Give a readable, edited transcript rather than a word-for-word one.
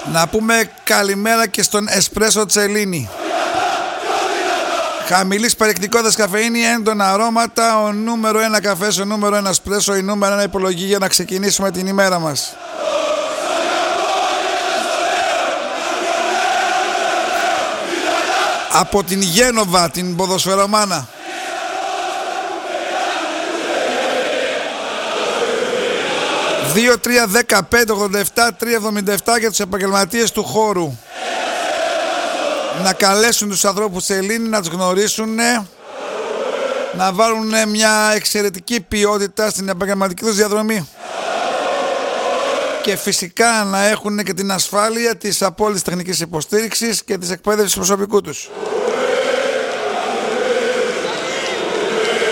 Να πούμε καλημέρα και στον Εσπρέσο Τσελίνι. Χαμηλής περιεκτικότητας καφεΐνη, έντονα αρώματα, ο νούμερο 1 καφές, ο νούμερο 1 εσπρέσο, η νούμερο 1 επιλογή για να ξεκινήσουμε την ημέρα μας. Από την Γένοβα, την ποδοσφαιρομάνα. ...2-3-15-87-3-77 για τους επαγγελματίες του χώρου. Να καλέσουν τους ανθρώπους της Ελλήνη, να τους γνωρίσουν, να βάλουν μια εξαιρετική ποιότητα στην επαγγελματική τους διαδρομή. Και φυσικά να έχουν και την ασφάλεια της απόλυτης τεχνικής υποστήριξης και της εκπαίδευσης προσωπικού τους.